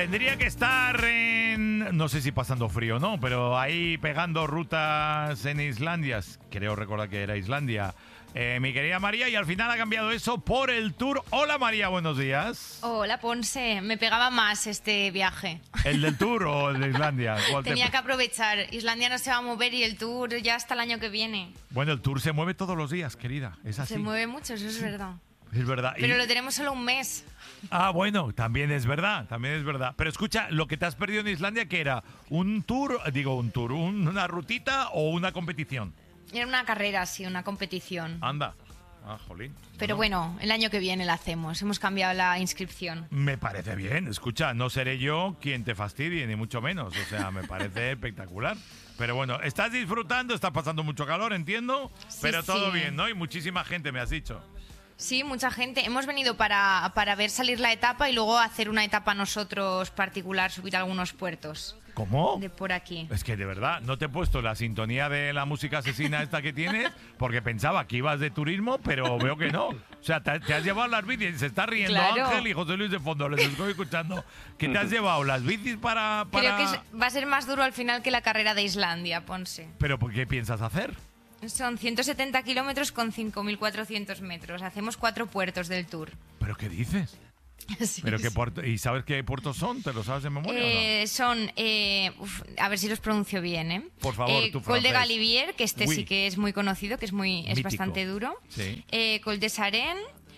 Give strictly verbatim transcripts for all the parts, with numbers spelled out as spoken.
Tendría que estar en, no sé si pasando frío o no, pero ahí pegando rutas en Islandia, creo recordar que era Islandia, eh, mi querida María, y al final ha cambiado eso por el tour. Hola María, buenos días. Hola Ponce, me pegaba más este viaje. ¿El del tour o el de Islandia? ¿Cuál Tenía te... que aprovechar, Islandia no se va a mover y el tour ya hasta el año que viene. Bueno, el tour se mueve todos los días, querida, es así. Se mueve mucho, eso es verdad. Es verdad. Pero y... lo tenemos solo un mes. Ah, bueno, también es verdad, también es verdad. Pero escucha, lo que te has perdido en Islandia, ¿qué era? ¿Un tour, digo un tour, un- una rutita o una competición? Era una carrera, sí, una competición. Anda. Ah, jolín. Pero bueno, el año que viene la hacemos. Hemos cambiado la inscripción. Me parece bien, escucha, no seré yo quien te fastidie, ni mucho menos. O sea, me parece espectacular. Pero bueno, estás disfrutando, estás pasando mucho calor, entiendo, Sí, pero todo sí. bien, ¿no? Y muchísima gente, me has dicho. Sí, mucha gente. Hemos venido para, para ver salir la etapa y luego hacer una etapa nosotros particular, subir a algunos puertos ¿Cómo? de por aquí. Es que de verdad, no te he puesto la sintonía de la música asesina esta que tienes, porque pensaba que ibas de turismo, pero veo que no. O sea, te, te has llevado las bicis, se está riendo Claro. Ángel y José Luis de fondo, les estoy escuchando. ¿Qué te has llevado? ¿Las bicis para...? para... Creo que es- va a ser más duro al final que la carrera de Islandia, Ponce. ¿Pero por qué piensas hacer? Son ciento setenta kilómetros con cinco mil cuatrocientos metros. Hacemos cuatro puertos del tour. ¿Pero qué dices? Sí, ¿Pero qué sí. puerto, ¿Y sabes qué puertos son? ¿Te lo sabes de memoria Eh, son, eh, uf, a ver si los pronuncio bien, ¿eh? Por favor, Eh, tu Col de francés. Galibier, que este Oui. sí que es muy conocido, que es muy es Mítico. bastante duro. Sí. Eh, Col de Saren,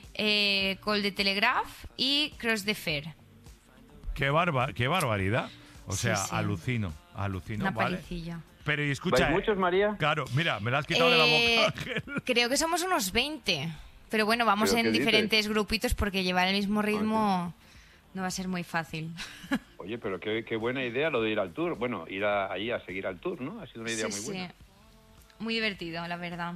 eh, Col de Telegraph y Cross de Fer. no? Qué, barba, qué barbaridad. O Sí, sea, sí. alucino, alucino, Una ¿vale? palicilla. Pero y escucha... ¿Vais muchos, María? Claro, mira, me la has quitado de la Eh, boca, Ángel. creo que somos unos veinte. Pero bueno, vamos ¿Pero en qué dices? diferentes grupitos porque llevar el mismo ritmo no va a ser muy fácil. Oye, pero qué, qué buena idea lo de ir al tour. Bueno, ir a- ahí a seguir al tour, ¿no? Ha sido una idea Sí, muy sí. buena. Muy divertido, la verdad.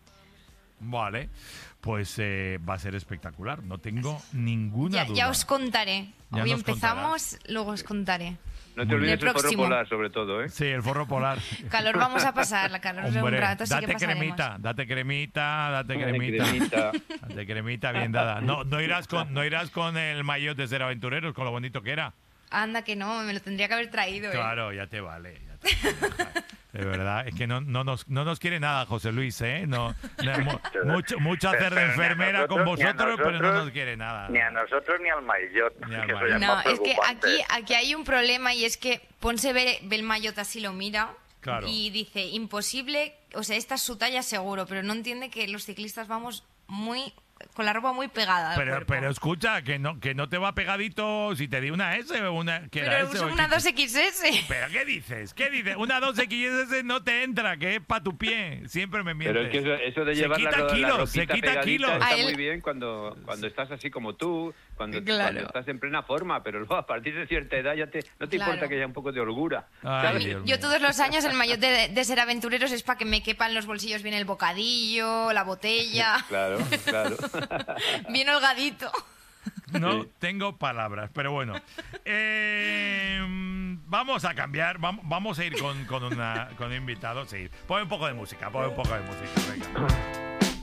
Vale, pues eh, va a ser espectacular, no tengo ninguna Ya, duda. ya os contaré. Ya Hoy nos empezamos, luego os contaré. No te Muy olvides bien. el forro próximo. polar, sobre todo, ¿eh? Sí, el forro polar. Calor vamos a pasar, la calor de un Hombre, rato sí que date pasaremos. cremita, date cremita, date Ay, cremita. cremita. Date cremita bien dada. No, no irás con, no irás con el maillot de ser aventureros, con lo bonito que era. Anda que no, me lo tendría que haber traído. ¿eh? Claro, ya te vale. Ya te vale. De verdad, es que no, no, nos, no nos quiere nada José Luis, ¿eh? No, no, mu- mucho, mucho hacer de Pero ni a enfermera con nosotros, ni a vosotros, pero no nosotros, nos quiere nada. Ni a nosotros ni al maillot. Ni al que eso maillot. ya es No, más es que preocupante. aquí, aquí hay un problema y es que Ponce ve, ve el maillot así, lo mira Claro. y dice, imposible, o sea, esta es su talla seguro, pero no entiende que los ciclistas vamos muy con la ropa muy pegada al Pero, cuerpo. pero escucha, que no, que no te va pegadito si te di una S o una... que era Pero S uso o una X. dos equis ese. ¿Pero qué dices? ¿Qué dices? Una dos equis ese no te entra, que es para tu pie. Siempre me mientes. Pero es que eso, eso de Se llevar la, quita ro- la kilos, se ropita quita pegadita kilos. está A él- muy bien cuando, cuando estás así como tú, cuando, Claro. cuando estás en plena forma, pero luego a partir de cierta edad ya te, no te Claro. importa que haya un poco de holgura. Ay, ¿sabes? Dios Yo mío. todos los años el maillot de, de ser aventureros es para que me quepan los bolsillos bien el bocadillo, la botella, Claro, claro. bien holgadito. No Sí. tengo palabras, pero bueno. Eh, vamos a cambiar, vam- vamos a ir con, con, una, con un invitado. Sí, pon un poco de música, pon un poco de música. Venga.